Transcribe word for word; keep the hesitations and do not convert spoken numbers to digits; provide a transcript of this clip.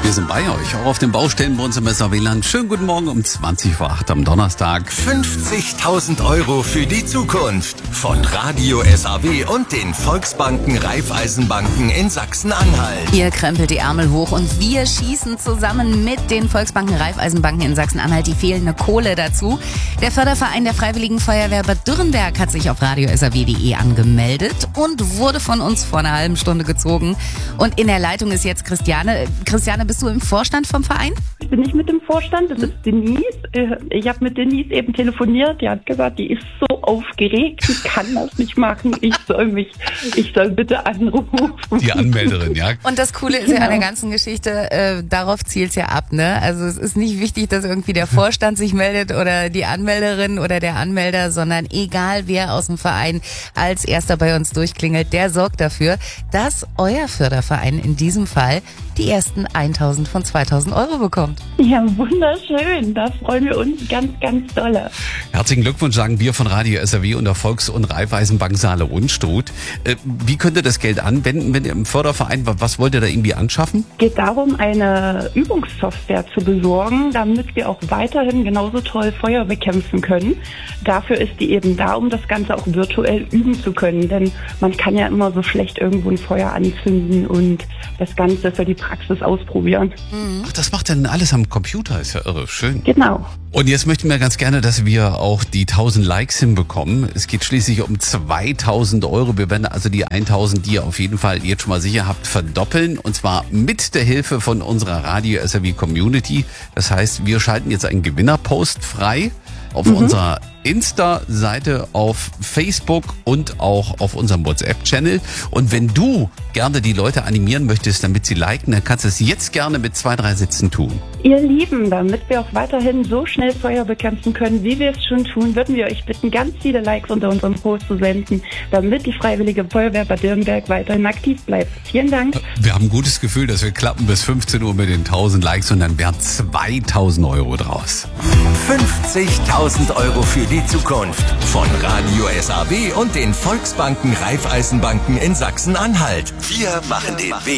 Wir sind bei euch, auch auf den Baustellen bei uns im S A W-Land. Schönen guten Morgen um zwanzig vor acht am Donnerstag. fünfzigtausend Euro für die Zukunft von Radio S A W und den Volksbanken Raiffeisenbanken in Sachsen-Anhalt. Ihr krempelt die Ärmel hoch und wir schießen zusammen mit den Volksbanken Raiffeisenbanken in Sachsen-Anhalt die fehlende Kohle dazu. Der Förderverein der Freiwilligen Feuerwehr Bad Dürrenberg hat sich auf radio s a w punkt d e angemeldet und wurde von uns vor einer halben Stunde gezogen. Und in der Leitung ist jetzt Christiane. Christiane, bist du im Vorstand vom Verein? Ich bin nicht mit dem Vorstand, das ist Denise. Ich habe mit Denise eben telefoniert. Die hat gesagt, die ist so aufgeregt, die kann das nicht machen. Ich soll mich, ich soll bitte anrufen. Die Anmelderin, ja. Und das Coole ist ja an der ganzen Geschichte, äh, darauf zielt es ja ab, ne? Also es ist nicht wichtig, dass irgendwie der Vorstand sich meldet oder die Anmelderin oder der Anmelder, sondern egal wer aus dem Verein als erster bei uns durchklingelt, der sorgt dafür, dass euer Förderverein in diesem Fall die ersten tausend von zweitausend Euro bekommt. Ja, wunderschön. Da freuen wir uns ganz, ganz dolle. Herzlichen Glückwunsch sagen wir von Radio S A W und der Volks- und Raiffeisenbank Saale-Unstrut. Äh, wie könnt ihr das Geld anwenden, wenn ihr im Förderverein, was wollt ihr da irgendwie anschaffen? Es geht darum, eine Übungssoftware zu besorgen, damit wir auch weiterhin genauso toll Feuer bekämpfen können. Dafür ist die eben da, um das Ganze auch virtuell üben zu können. Denn man kann ja immer so schlecht irgendwo ein Feuer anzünden und das Ganze für die Praxis ausprobieren. Ach, das macht dann alles am Computer, ist ja irre, schön. Genau. Und jetzt möchten wir ganz gerne, dass wir auch die tausend Likes hinbekommen. Es geht schließlich um zweitausend Euro. Wir werden also die tausend, die ihr auf jeden Fall jetzt schon mal sicher habt, verdoppeln. Und zwar mit der Hilfe von unserer Radio S A W Community. Das heißt, wir schalten jetzt einen Gewinnerpost frei auf mhm. unserer Insta-Seite, auf Facebook und auch auf unserem WhatsApp-Channel. Und wenn du gerne die Leute animieren möchtest, damit sie liken, dann kannst du es jetzt gerne mit zwei, drei Sätzen tun. Ihr Lieben, damit wir auch weiterhin so schnell Feuer bekämpfen können, wie wir es schon tun, würden wir euch bitten, ganz viele Likes unter unserem Post zu senden, damit die Freiwillige Feuerwehr Bad Dürrenberg weiterhin aktiv bleibt. Vielen Dank. Wir haben ein gutes Gefühl, dass wir klappen bis fünfzehn Uhr mit den tausend Likes und dann wären zweitausend Euro draus. fünfzigtausend Euro für die Zukunft von Radio S A W und den Volksbanken Raiffeisenbanken in Sachsen-Anhalt. Wir machen den Weg.